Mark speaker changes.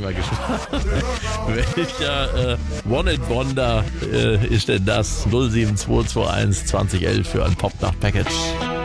Speaker 1: mal gespannt. Welcher One-and-Wonder ist denn das? 07221 2011 für ein Popnacht-Package.